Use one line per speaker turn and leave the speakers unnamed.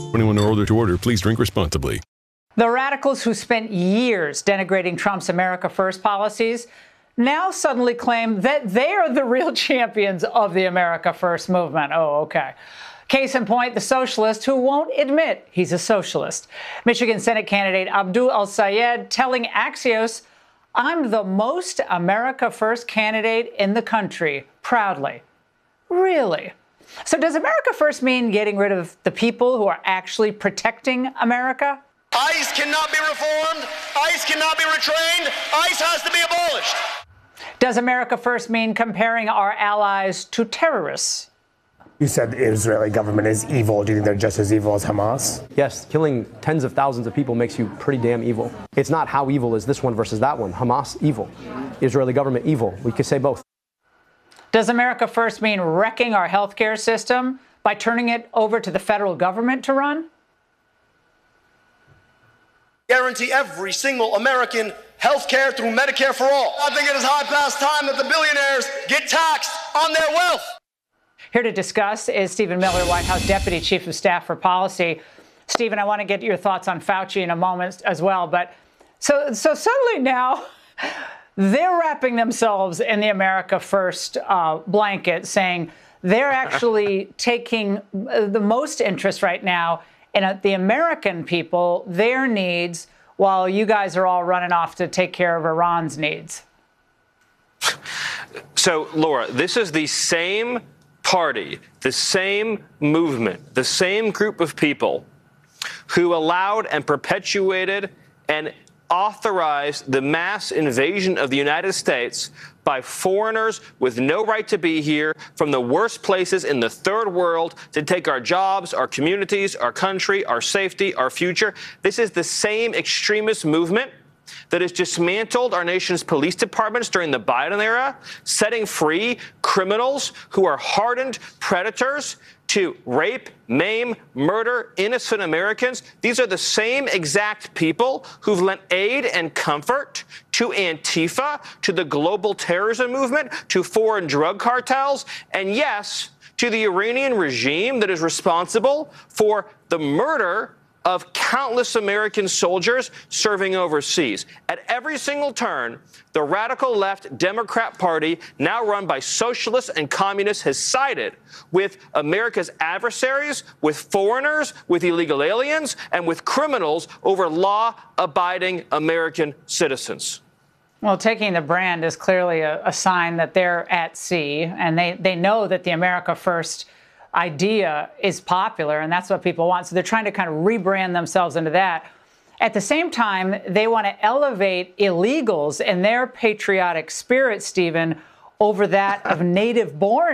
21 or older to order. Please drink responsibly.
The radicals who spent years denigrating Trump's America First policies now suddenly claim that they are the real champions of the America First movement. Oh, okay. Case in point, the socialist who won't admit he's a socialist. Michigan Senate candidate Abdul El-Sayed telling Axios, "I'm the most America First candidate in the country," proudly. Really? So does America First mean getting rid of the people who are actually protecting America?
ICE cannot be reformed. ICE cannot be retrained. ICE has to be abolished.
Does America First mean comparing our allies to terrorists?
You said the Israeli government is evil. Do you think they're just as evil as Hamas?
Yes, killing tens of thousands of people makes you pretty damn evil. It's not how evil is this one versus that one. Hamas, evil. Israeli government, evil. We could say both.
Does America First mean wrecking our healthcare system by turning it over to the federal government to run?
Guarantee every single American health care through Medicare for all. I think it is high past time that the billionaires get taxed on their wealth.
Here to discuss is Stephen Miller, White House Deputy Chief of Staff for Policy. Stephen, I want to get your thoughts on Fauci in a moment as well. But so suddenly now they're wrapping themselves in the America First blanket, saying they're actually taking the most interest right now in the American people, their needs, while you guys are all running off to take care of Iran's needs.
So, Laura, this is the same party, the same movement, the same group of people who allowed and perpetuated and authorized the mass invasion of the United States by foreigners with no right to be here from the worst places in the third world to take our jobs, our communities, our country, our safety, our future. This is the same extremist movement that has dismantled our nation's police departments during the Biden era, setting free criminals who are hardened predators to rape, maim, murder innocent Americans. These are the same exact people who've lent aid and comfort to Antifa, to the global terrorism movement, to foreign drug cartels, and yes, to the Iranian regime that is responsible for the murder of countless American soldiers serving overseas. At every single turn, the radical left Democrat Party, now run by socialists and communists, has sided with America's adversaries, with foreigners, with illegal aliens, and with criminals over law-abiding American citizens.
Well, taking the brand is clearly a sign that they're at sea, and they know that the America First idea is popular, and that's what people want. So they're trying to kind of rebrand themselves into that. At the same time, they want to elevate illegals and their patriotic spirit, Stephen, over that of native-born